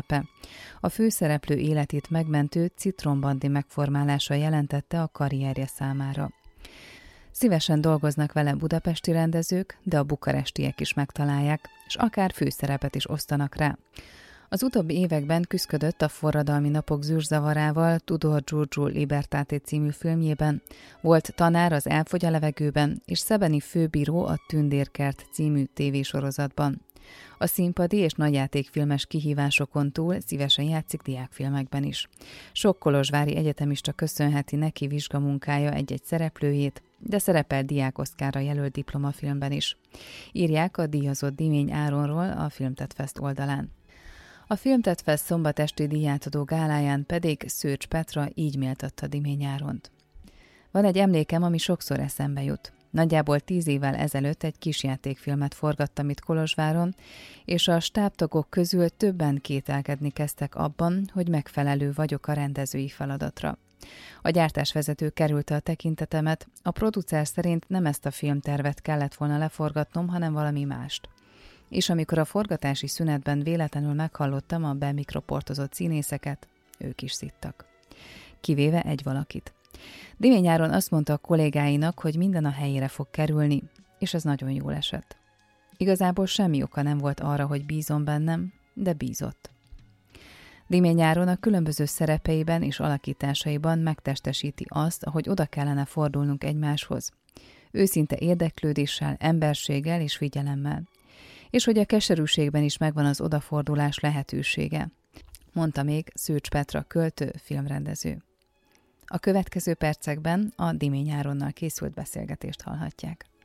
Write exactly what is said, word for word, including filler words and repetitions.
szerepe. A főszereplő életét megmentő citrombandi megformálása jelentette a karrierje számára. Szívesen dolgoznak vele budapesti rendezők, de a bukarestiek is megtalálják, és akár főszerepet is osztanak rá. Az utóbbi években küszködött a Forradalmi napok zűrzavarával Tudor Giurgiu Libertate című filmjében, volt tanár az Elfogy a levegőben, és szebeni főbíró a Tündérkert című tévésorozatban. A színpadi és nagyjátékfilmes kihívásokon túl szívesen játszik diákfilmekben is. Sok kolozsvári egyetemista köszönheti neki vizsgamunkája egy-egy szereplőjét, de szerepel Diák Oszkárra jelölt diplomafilmben is. Írják a díjazott Dimény Áronról a Filmtet Fest oldalán. A Filmtet Fest szombatesti díjátadó gáláján pedig Szőcs Petra így méltatta Dimény Áront. Van egy emlékem, ami sokszor eszembe jut. Nagyjából tíz évvel ezelőtt egy kisjátékfilmet forgattam itt Kolozsváron, és a stábtagok közül többen kételkedni kezdtek abban, hogy megfelelő vagyok a rendezői feladatra. A gyártásvezető kerülte a tekintetemet, a producer szerint nem ezt a filmtervet kellett volna leforgatnom, hanem valami mást. És amikor a forgatási szünetben véletlenül meghallottam a bemikroportozott színészeket, ők is szittak. Kivéve egy valakit. Dimény Áron azt mondta a kollégáinak, hogy minden a helyére fog kerülni, és ez nagyon jól esett. Igazából semmi oka nem volt arra, hogy bízom bennem, de bízott. Dimény Áron a különböző szerepeiben és alakításaiban megtestesíti azt, ahogy oda kellene fordulnunk egymáshoz. Őszinte érdeklődéssel, emberséggel és figyelemmel. És hogy a keserűségben is megvan az odafordulás lehetősége, mondta még Szőcs Petra költő, filmrendező. A következő percekben a Dimény Áronnal készült beszélgetést hallhatják.